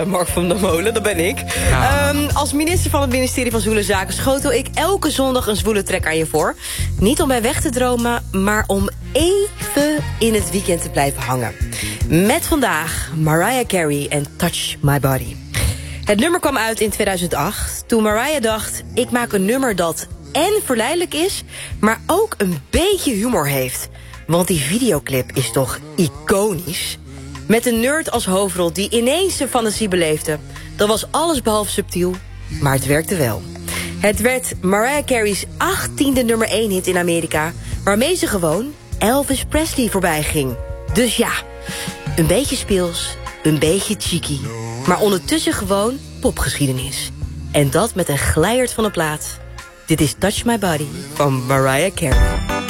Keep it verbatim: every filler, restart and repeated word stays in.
Mark van der Molen, dat ben ik. Ja. Um, als minister van het ministerie van Zwoele Zaken schotel ik elke zondag een zwoele trek aan je voor. Niet om bij weg te dromen, maar om even in het weekend te blijven hangen. Met vandaag Mariah Carey en Touch My Body. Het nummer kwam uit in tweeduizend acht, toen Mariah dacht, ik maak een nummer dat en verleidelijk is, maar ook een beetje humor heeft. Want die videoclip is toch iconisch? Met een nerd als hoofdrol die ineens zijn fantasie beleefde. Dat was alles behalve subtiel, maar het werkte wel. Het werd Mariah Carey's achttiende nummer één hit in Amerika, waarmee ze gewoon Elvis Presley voorbij ging. Dus ja, een beetje speels, een beetje cheeky, maar ondertussen gewoon popgeschiedenis. En dat met een glijert van een plaat. Dit is Touch My Body van Mariah Carey.